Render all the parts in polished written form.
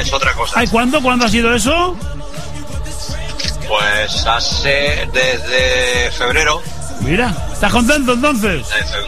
es otra cosa. Ay, ¿cuándo ha sido eso? Pues desde febrero. Mira, ¿estás contento entonces?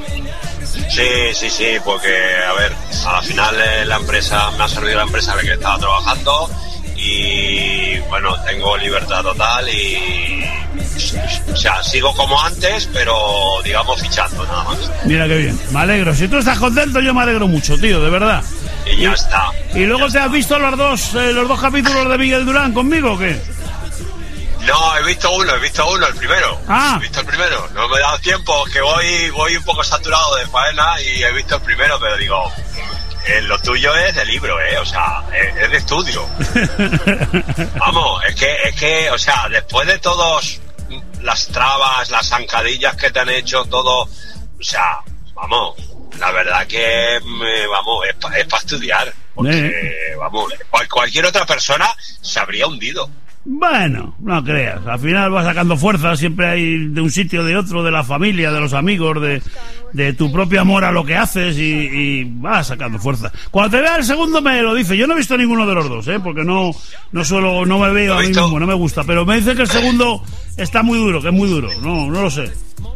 Sí, porque, a ver, al final la empresa, me ha servido la empresa en la que estaba trabajando y, bueno, tengo libertad total y, o sea, sigo como antes, pero, digamos, fichando nada más. Mira qué bien, me alegro. Si tú estás contento, yo me alegro mucho, tío, de verdad. Y ya está. ¿Y luego te has visto los dos capítulos de Miguel Durán conmigo o qué? No, he visto uno, el primero. Ah. He visto el primero. No me he dado tiempo, que voy un poco saturado de faena y he visto el primero, pero digo, lo tuyo es de libro, o sea, es de estudio. Vamos, es que, o sea, después de todas las trabas, las zancadillas que te han hecho, todo, o sea, vamos, la verdad que, vamos, es para estudiar. Porque, vamos, cualquier otra persona se habría hundido. Bueno, no creas, al final vas sacando fuerza, siempre hay de un sitio, de otro, de la familia, de los amigos, de tu propio amor a lo que haces y vas sacando fuerza. Cuando te vea el segundo me lo dice, yo no he visto ninguno de los dos, porque no me veo a mí mismo, no me gusta, pero me dice que el segundo está muy duro, que es muy duro, no lo sé.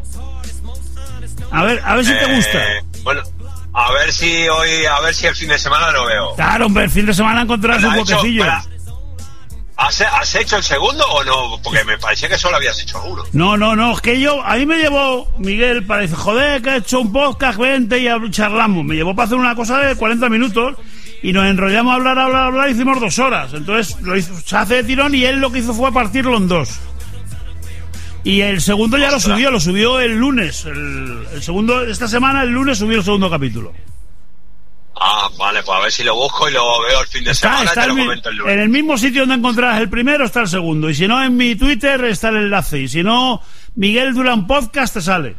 A ver si te gusta. Bueno, a ver si el fin de semana lo veo. Claro, hombre, el fin de semana encontrarás un huequecillo. ¿Has hecho el segundo o no? Porque me parecía que solo habías hecho uno. No, es que a mí me llevó Miguel para decir, joder, que he hecho un podcast, vente y charlamos. Me llevó para hacer una cosa de 40 minutos y nos enrollamos a hablar, hicimos 2 horas. Entonces se hace de tirón y él lo que hizo fue partirlo en 2. Y el segundo ya lo subió el lunes. El segundo, esta semana, el lunes, subió el segundo capítulo. Ah, vale, pues a ver si lo busco y lo veo el fin de semana y te lo comento el lunes. En el mismo sitio donde encontrarás el primero está el segundo. Y si no, en mi Twitter está el enlace. Y si no, Miguel Durán Podcast te sale.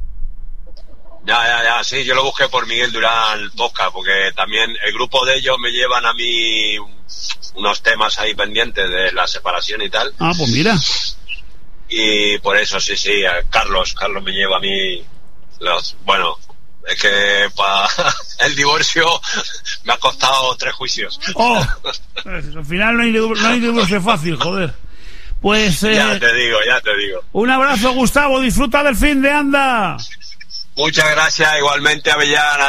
Ya, sí, yo lo busqué por Miguel Durán Podcast, porque también el grupo de ellos me llevan a mí unos temas ahí pendientes de la separación y tal. Ah, pues mira. Y por eso, sí, Carlos me lleva a mí bueno, es que para el divorcio me ha costado 3 juicios. Oh, al final no hay divorcio fácil, joder. Pues ya te digo. Un abrazo, Gustavo, disfruta del fin de anda. Muchas gracias, igualmente, Avellana.